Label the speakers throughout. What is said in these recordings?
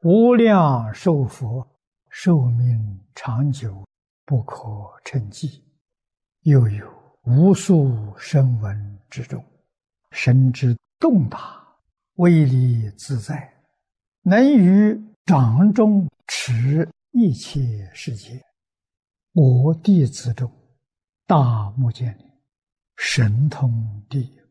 Speaker 1: 无量寿佛，寿命长久，不可称计。又有无数声闻之众，神之洞达，威力自在，能于掌中持一切世界。我弟子中，大目犍连神通第一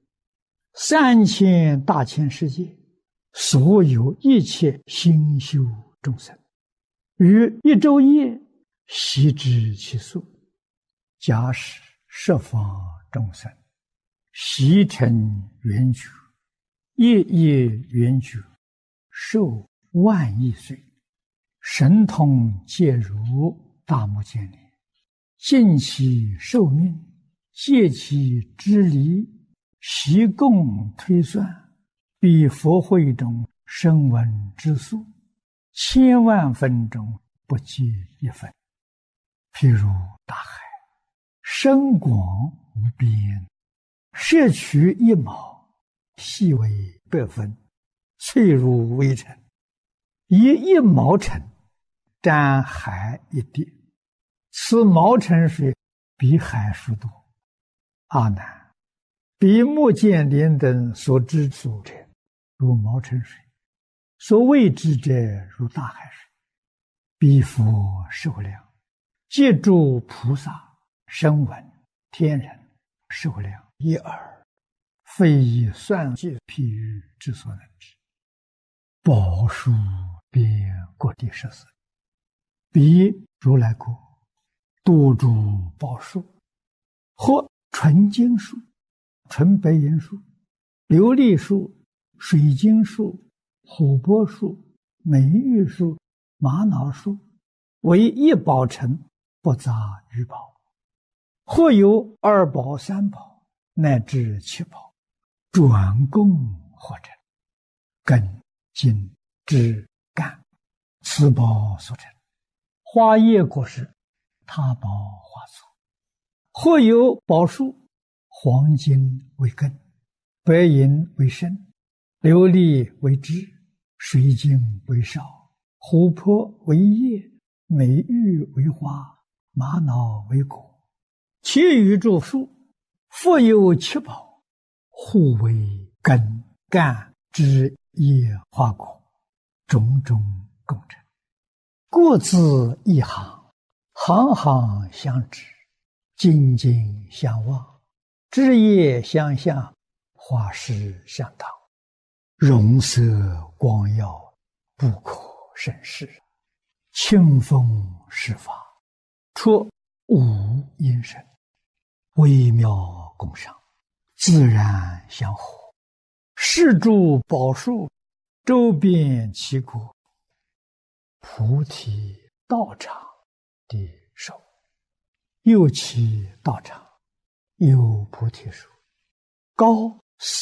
Speaker 1: ，3000大千世界，所有一切心修众生，于一昼夜悉知其数。假使十方众生，悉成圆觉，夜夜圆觉，寿万亿岁，神通皆如大目犍连，尽其寿命，借其之离，悉共推算，比佛会中声闻之数，千万分中不及一分。譬如大海，深广无边，摄取一毛，细为100分，脆如微尘，以1毛尘沾海一滴，此毛尘水比海数多。阿难，比目犍连等所知数者，如毛尘水；所谓之者，如大海水。彼佛寿量，皆诸菩萨、声闻、天人寿量一耳，非以算计譬喻之所能知。宝树遍各地14，彼如来国多诸宝树，或纯金树、纯白银树、琉璃树、水晶树、琥珀树、美玉树、玛瑙树，为一宝城，不杂于宝。或有2宝、3宝，乃至7宝，转供或成，根、茎、枝、干，此宝所成。花叶果实，他宝花簇。或有宝树，黄金为根，白银为身，琉璃为枝，水晶为少，琥珀为叶，美玉为花，玛瑙为果。其余诸树，复有7宝，互为根、干、枝、叶、花、果，种种共成。各自一行，行行相知，茎茎相望，枝叶相向，花实相当，容色光耀，不可胜视。清风施法，出无因声，微妙共赏，自然相合。是诸宝树，周遍其国，菩提道场的手。又其道场，有菩提树，高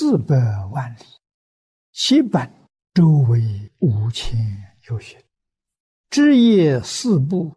Speaker 1: 400万里，其本周围5000由旬，枝叶4部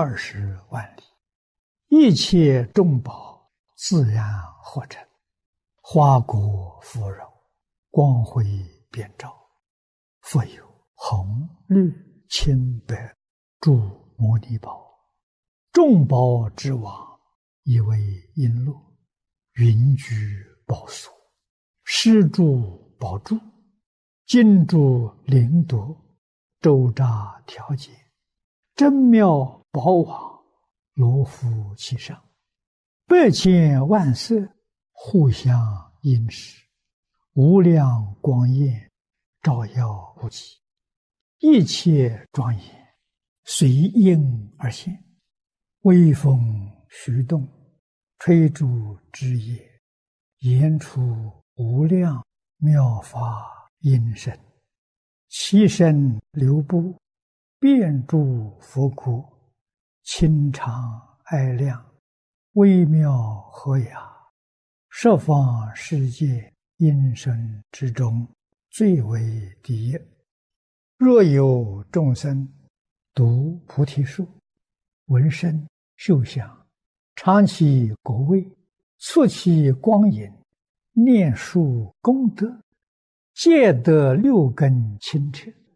Speaker 1: 20万里，一切众宝自然合成，花果芙蓉，光辉遍照。复有红、绿、青、白诸摩尼宝，众宝之王，以为璎珞，云居宝所，施诸宝柱，金珠灵夺，周匝调节，真妙宝网，罗敷其上，100千万色，互相映饰，无量光焰，照耀无极，一切庄严，随应而现。微风徐动，吹诸枝叶，言出无量妙法音声，其声流布，遍诸佛国，清长爱亮，微妙和雅，十方世界音声之中，最为第一。若有众生读菩提树，闻声嗅香，尝其果味，触其光影，念树功德，皆得6根清澈，